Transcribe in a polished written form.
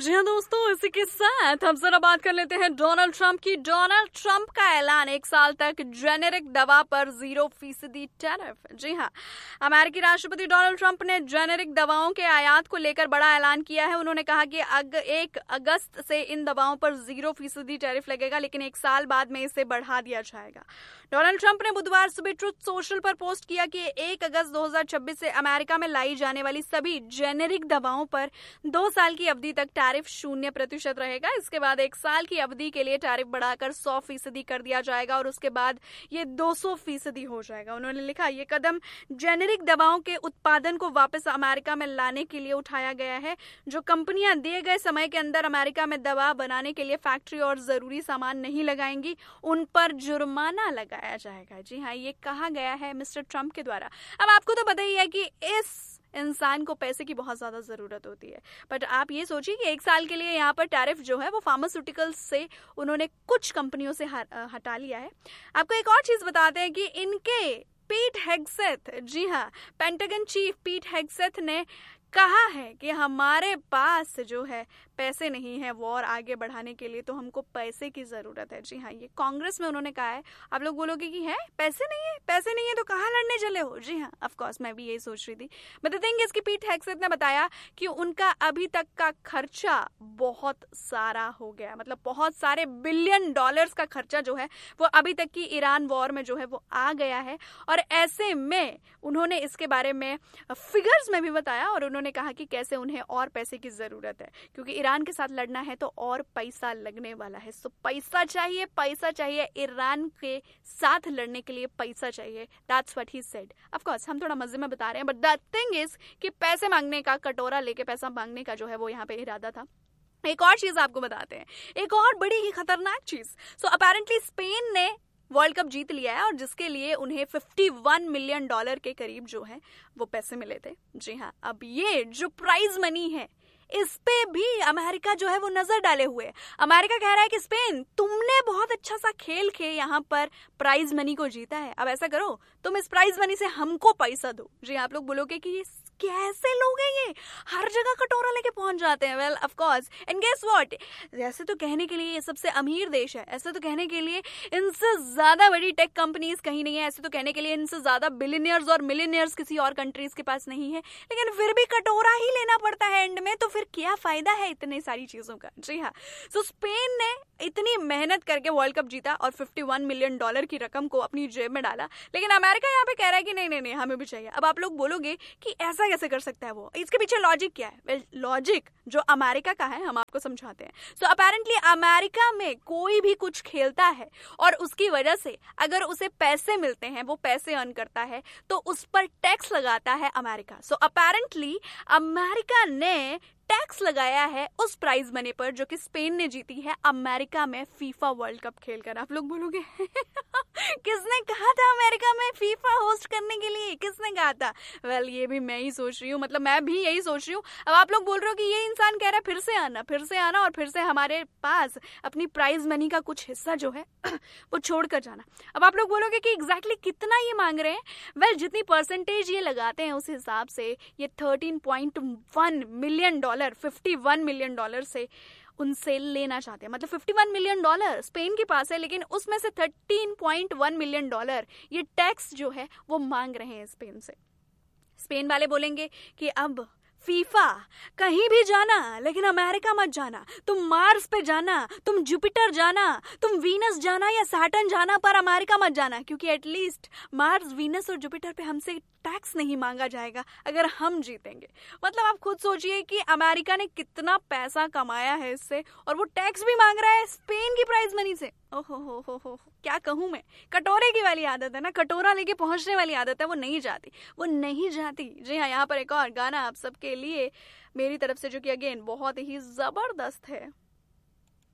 जी हाँ दोस्तों, इसी के साथ हम जरा बात कर लेते हैं डोनाल्ड ट्रंप की। डोनाल्ड ट्रंप का ऐलान 1 साल तक जेनेरिक दवा पर 0% टैरिफ। जी हाँ, अमेरिकी राष्ट्रपति डोनाल्ड ट्रंप ने जेनेरिक दवाओं के आयात को लेकर बड़ा ऐलान किया है। उन्होंने कहा कि 1 अगस्त से इन दवाओं पर 0% टैरिफ लगेगा, लेकिन 1 साल बाद में इसे बढ़ा दिया जाएगा। डोनाल्ड ट्रंप ने बुधवार सुबह ट्रुथ सोशल पर पोस्ट किया कि 1 अगस्त 2026 से अमेरिका में लाई जाने वाली सभी जेनेरिक दवाओं पर 2 साल की अवधि तक टैरिफ 0% रहेगा। इसके बाद 1 साल की अवधि के लिए टैरिफ बढ़ाकर 100% कर दिया जाएगा और उसके बाद ये 200% हो जाएगा। उन्होंने लिखा, ये कदम जेनेरिक दवाओं के उत्पादन को वापस अमेरिका में लाने के लिए उठाया गया है। जो कंपनियां दिए गए समय के अंदर अमेरिका में दवा बनाने के लिए फैक्ट्री और जरूरी सामान नहीं लगाएंगी, उन पर जुर्माना लगाया जाएगा। जी हाँ, ये कहा गया है मिस्टर ट्रंप के द्वारा। अब आपको तो पता ही है कि इस इंसान को पैसे की बहुत ज्यादा जरूरत होती है, बट आप ये सोचिए कि 1 साल के लिए यहाँ पर टैरिफ जो है वो फार्मास्यूटिकल्स से उन्होंने कुछ कंपनियों से हटा लिया है। आपको एक और चीज बताते हैं कि इनके पीट हेग्सेथ, जी हाँ, पेंटागन चीफ पीट हेग्सेथ ने कहा है कि हमारे पास जो है पैसे नहीं है वॉर आगे बढ़ाने के लिए, तो हमको पैसे की जरूरत है। जी हाँ, ये कांग्रेस में उन्होंने कहा है। आप लोग बोलोगे कि है पैसे नहीं है तो कहाँ लड़ने चले हो। जी हाँ, ऑफ कोर्स मैं भी यही सोच रही थी। बट द थिंग इज कि पीट हेग्सेथ ने बताया कि उनका अभी तक का खर्चा बहुत सारा हो गया, मतलब बहुत सारे बिलियन डॉलर्स का खर्चा जो है वो अभी तक की ईरान वॉर में जो है वो आ गया है। और ऐसे में उन्होंने इसके बारे में फिगर्स में भी बताया और उन्होंने कहा कि कैसे उन्हें और पैसे की जरूरत है, क्योंकि ईरान के साथ लड़ना है तो और पैसा लगने वाला है। सो पैसा चाहिए ईरान के साथ लड़ने के लिए, पैसा चाहिए। That's what he said. Of course हम थोड़ा मजे में बता रहे हैं, बट द थिंग इज कि पैसे मांगने का, कटोरा लेके पैसा मांगने का जो है वो यहाँ पे इरादा था। एक और चीज आपको बताते हैं, एक और बड़ी ही खतरनाक चीज। सो अपेरेंटली स्पेन ने वर्ल्ड कप जीत लिया है और जिसके लिए उन्हें $51 मिलियन के करीब जो है वो पैसे मिले थे। जी हाँ, अब ये जो प्राइज मनी है इस पे भी अमेरिका जो है वो नजर डाले हुए है। अमेरिका कह रहा है कि स्पेन, तुमने बहुत अच्छा सा खेल के यहाँ पर प्राइज मनी को जीता है, अब ऐसा करो तुम इस प्राइज मनी से हमको पैसा दो। जी, आप लोग बोलोगे कि ये कैसे लोग हैं, ये हर जगह कटोरा लेके पहुंच जाते हैं। Well of course, and guess what, ऐसे तो कहने के लिए ये सबसे अमीर देश है, ऐसे तो कहने के लिए इनसे ज्यादा बड़ी टेक कंपनीज कहीं नहीं है, ऐसे तो कहने के लिए इनसे ज्यादा बिलियनियर्स और मिलियनियर्स किसी और कंट्रीज के पास नहीं है, लेकिन फिर भी कटोरा ही लेना पड़ता है एंड में। तो फिर क्या फायदा है इतने सारी चीजों का। जी हाँ, सो स्पेन ने इतनी मेहनत करके वर्ल्ड कप जीता और $51 मिलियन की रकम को अपनी जेब में डाला, लेकिन अमेरिका यहाँ पे कह रहा है कि नहीं हमें भी चाहिए। अब आप लोग बोलोगे कि ऐसा कैसे कर सकता है वो, इसके पीछे लॉजिक क्या है? वेल, लॉजिक जो अमेरिका का है हम आपको समझाते हैं। सो अपेरेंटली अमेरिका में कोई भी कुछ खेलता है और उसकी वजह से अगर उसे पैसे मिलते हैं, वो पैसे अर्न करता है, तो उस पर टैक्स लगाता है अमेरिका। सो अपेरेंटली अमेरिका ने टैक्स लगाया है उस प्राइज मनी पर जो कि स्पेन ने जीती है अमेरिका में फीफा वर्ल्ड कप खेलकर। आप लोग बोलोगे किसने कहा था अमेरिका में फीफा होस्ट करने के लिए, किसने कहा था? वेल, ये भी मैं ही सोच रही हूँ, मतलब मैं भी यही सोच रही हूँ। अब आप लोग बोल रहे हो कि ये इंसान कह रहा है फिर से आना और फिर से हमारे पास अपनी प्राइज मनी का कुछ हिस्सा जो है वो छोड़कर जाना। अब आप लोग बोलोगे कि एग्जैक्टली कितना ये मांग रहे हैं? वेल, जितनी परसेंटेज ये लगाते हैं उस हिसाब से ये $13.1 मिलियन, $51 मिलियन से उनसे लेना चाहते हैं। मतलब $51 मिलियन स्पेन के पास है, लेकिन उसमें से $13.1 मिलियन ये टैक्स जो है वो मांग रहे हैं स्पेन से। स्पेन वाले बोलेंगे कि अब फीफा कहीं भी जाना, लेकिन अमेरिका मत जाना। तुम मार्स पे जाना, तुम जुपिटर जाना, तुम वीनस जाना या सैटर्न जाना, पर अमेरिका मत जाना, क्योंकि एटलीस्ट मार्स, वीनस और जुपिटर पे हमसे टैक्स नहीं मांगा जाएगा अगर हम जीतेंगे। मतलब आप खुद सोचिए कि अमेरिका ने कितना पैसा कमाया है इससे, और वो टैक्स भी मांग रहा है स्पेन की प्राइज मनी से। ओहो हो, क्या कहूं मैं। कटोरे की वाली आदत है ना, कटोरा लेके पहुंचने वाली आदत है, वो नहीं जाती। जी हाँ, यहाँ पर एक और गाना आप सबके लिए मेरी तरफ से, जो कि अगेन बहुत ही जबरदस्त है।